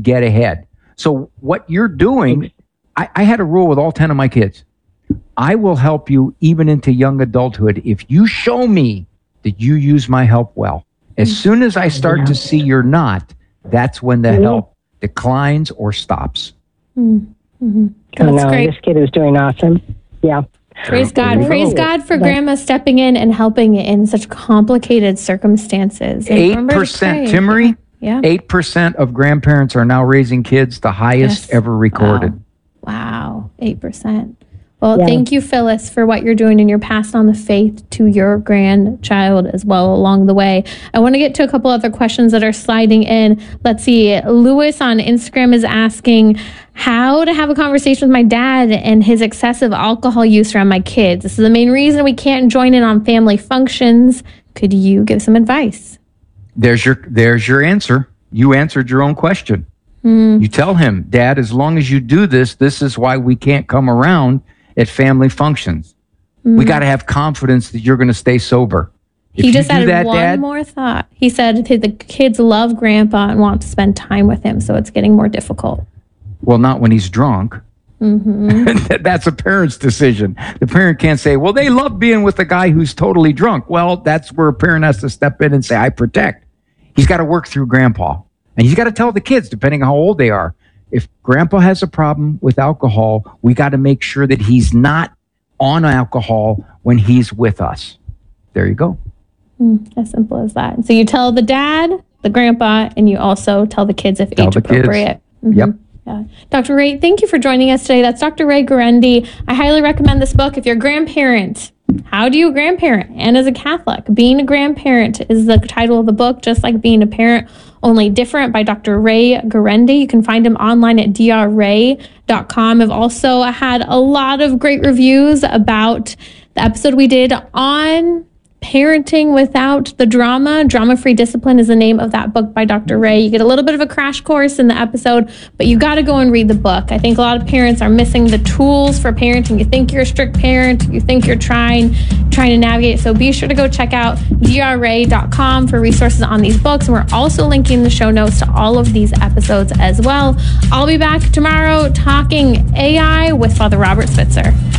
get ahead. So what you're doing, I had a rule with all 10 of my kids. I will help you even into young adulthood if you show me that you use my help well. As soon as I start to see you're not, that's when the help declines or stops. Mm-hmm. That's great. This kid is doing awesome. Yeah. Praise God. Praise God for Grandma stepping in and helping in such complicated circumstances. 8%, Timmery, 8% of grandparents are now raising kids, the highest ever recorded. Wow. 8%. Well, thank you, Phyllis, for what you're doing, and you're passing on the faith to your grandchild as well along the way. I want to get to a couple other questions that are sliding in. Let's see. Lewis on Instagram is asking how to have a conversation with my dad and his excessive alcohol use around my kids. This is the main reason we can't join in on family functions. Could you give some advice? There's your answer. You answered your own question. You tell him, Dad, as long as you do this, this is why we can't come around at family functions. We got to have confidence that you're going to stay sober. He just added one more thought. He said the kids love Grandpa and want to spend time with him, so it's getting more difficult. Well, not when he's drunk. That's a parent's decision. The parent can't say, well, they love being with the guy who's totally drunk. Well, that's where a parent has to step in and say, I protect. He's got to work through Grandpa. And he's got to tell the kids, depending on how old they are, if Grandpa has a problem with alcohol, we got to make sure that he's not on alcohol when he's with us. There you go. As simple as that. So you tell the dad, the grandpa, and you also tell the kids if age appropriate. Yep. Yeah. Dr. Ray, thank you for joining us today. That's Dr. Ray Guarendi. I highly recommend this book. If you're a grandparent, how do you grandparent? And as a Catholic, being a grandparent is the title of the book, just like being a parent, only different, by Dr. Ray Guarendi. You can find him online at drray.com. I've also had a lot of great reviews about the episode we did on parenting without the drama. Drama-Free Discipline is the name of that book by Dr. Ray. You get a little bit of a crash course in the episode, but you got to go and read the book. I think a lot of parents are missing the tools for parenting. You think you're a strict parent, you think you're trying to navigate. So be sure to go check out drray.com for resources on these books. And we're also linking the show notes to all of these episodes as well. I'll be back tomorrow talking AI with Father Robert Spitzer.